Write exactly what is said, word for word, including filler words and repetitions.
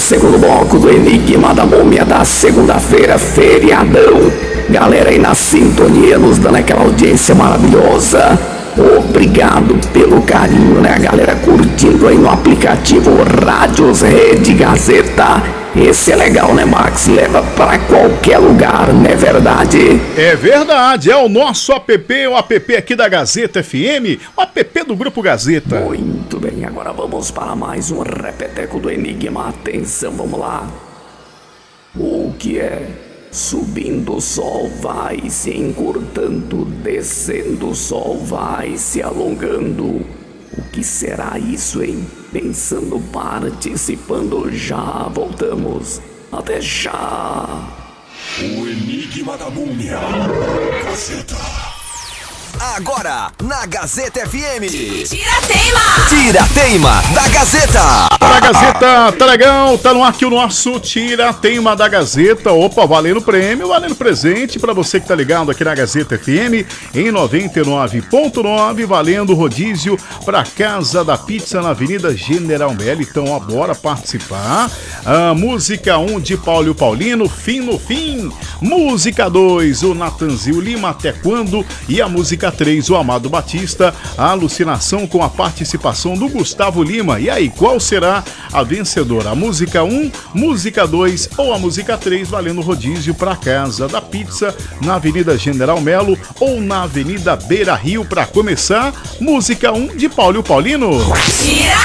segundo bloco do Enigma da Múmia da segunda-feira, feriadão. Galera aí na sintonia, nos dando aquela audiência maravilhosa. Obrigado pelo carinho, né? A galera curtindo aí no aplicativo Rádios Rede Gazeta. Esse é legal, né, Max? Leva pra qualquer lugar, não é verdade? É verdade, é o nosso app, o app aqui da Gazeta F M, o app do Grupo Gazeta. Muito bem, agora vamos para mais um repeteco do Enigma. Atenção, vamos lá. O que é? Subindo o sol vai se encurtando, descendo o sol vai se alongando. O que será isso, hein? Pensando, participando, já voltamos. Até já! O Enigma da Múmia. Gazeta. Agora, na Gazeta F M. Tira-teima! Tira-teima da Gazeta. Pra Gazeta, tá legal? Tá no ar aqui o nosso Tira-teima da Gazeta. Opa, valendo prêmio, valendo presente pra você que tá ligado aqui na Gazeta F M em noventa e nove ponto nove, valendo rodízio pra Casa da Pizza na Avenida General Melo. Então, ó, bora participar. A música um de Paulo Paulino, Fim no Fim. Música dois, o Natanzio Lima, Até Quando? E a música três, o Amado Batista, a Alucinação, com a participação do Gustavo Lima. E aí, qual será a vencedora? A música um, música dois ou a música três, valendo rodízio para Casa da Pizza na Avenida General Melo ou na Avenida Beira Rio? Para começar, música um de Paulo Paulino. Tira